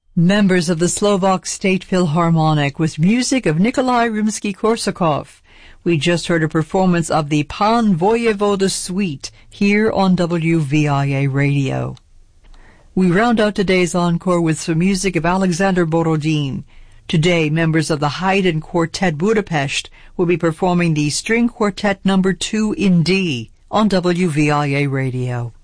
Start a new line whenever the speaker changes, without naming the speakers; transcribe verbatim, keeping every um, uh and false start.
Members of the Slovak State Philharmonic with music of Nikolai Rimsky-Korsakov. We just heard a performance of the Pan Voyevoda Suite here on W V I A Radio. We round out today's encore with some music of Alexander Borodin. Today, members of the Haydn Quartet Budapest will be performing the String Quartet number two in D on W V I A Radio.